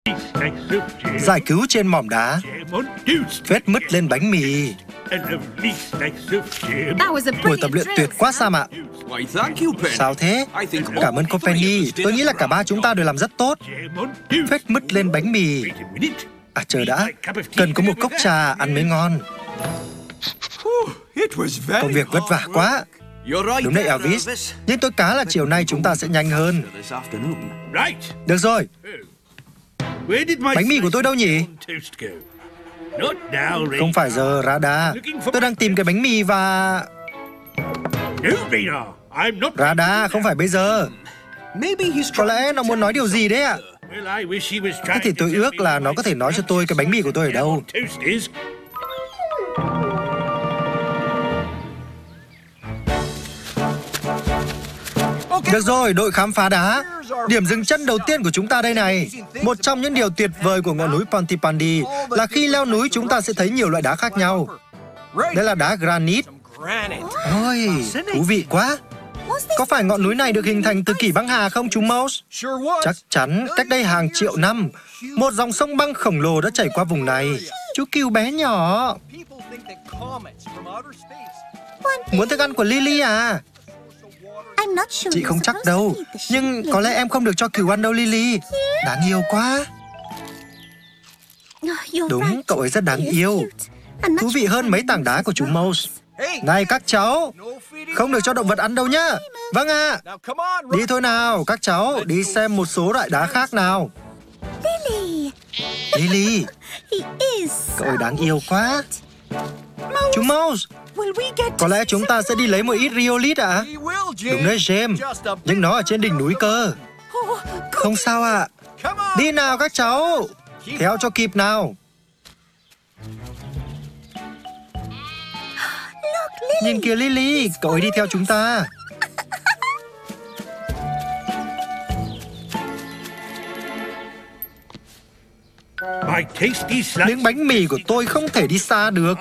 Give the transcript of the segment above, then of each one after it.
Giải cứu trên mỏm đá. Vết mứt lên bánh mì. Buổi tập luyện tuyệt quá Sam ạ. Sao thế? Cảm ơn cô Penny. Tôi nghĩ là cả ba chúng ta đều làm rất tốt. Vết mứt lên bánh mì. À chờ đã, cần có một cốc trà ăn mới ngon. Công việc vất vả quá. Đúng đấy Elvis, nhưng tôi cá là chiều nay chúng ta sẽ nhanh hơn. Được rồi. Bánh mì của tôi đâu nhỉ? Không phải giờ Rada. Tôi đang tìm cái bánh mì và... Rada, không phải bây giờ. Có lẽ nó muốn nói điều gì đấy ạ. Thế thì tôi ước là nó có thể nói cho tôi cái bánh mì của tôi ở đâu. Được rồi, đội khám phá đá. Điểm dừng chân đầu tiên của chúng ta đây này. Một trong những điều tuyệt vời của ngọn núi Pontypandy là khi leo núi chúng ta sẽ thấy nhiều loại đá khác nhau. Đây là đá granite. Ôi, thú vị quá. Có phải ngọn núi này được hình thành từ kỷ băng hà không chú Mouse? Chắc chắn cách đây hàng triệu năm, một dòng sông băng khổng lồ đã chảy qua vùng này. Chú cừu bé nhỏ. Muốn thức ăn của Lily à? Chị không chắc đâu, nhưng có lẽ em không được cho cừu ăn đâu Lily. Đáng yêu quá. Đúng, cậu ấy rất đáng yêu. Thú vị hơn mấy tảng đá của chú Mouse. Này các cháu, không được cho động vật ăn đâu nhá. Vâng ạ. Đi thôi nào, các cháu, đi xem một số loại đá khác nào. Lily, cậu ấy đáng yêu quá. Chú Mouse, có lẽ chúng ta sẽ đi lấy một ít rhyolite ạ? Đúng đấy James, nhưng nó ở trên đỉnh núi cơ. Không sao ạ. Đi nào các cháu, theo cho kịp nào. Nhìn kìa Lily, cậu ấy đi theo chúng ta. Miếng bánh mì của tôi không thể đi xa được.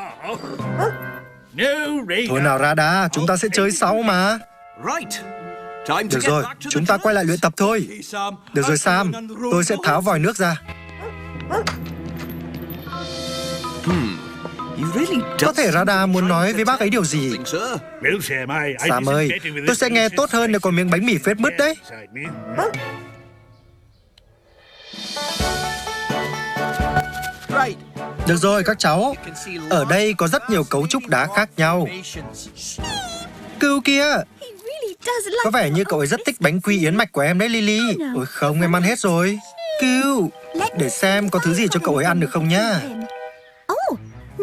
Thôi nào Rada, chúng ta sẽ chơi sau mà. Được rồi, chúng ta quay lại luyện tập thôi. Được rồi Sam, tôi sẽ tháo vòi nước ra. Có thể Rada muốn nói với bác ấy điều gì? Sam ơi, tôi sẽ nghe tốt hơn nếu có miếng bánh mì phết mứt đấy. Được rồi các cháu, ở đây có rất nhiều cấu trúc đá khác nhau. Cừu kia, có vẻ như cậu ấy rất thích bánh quy yến mạch của em đấy Lily. Ôi không, em ăn hết rồi. Cừu, để xem có thứ gì cho cậu ấy ăn được không nhá.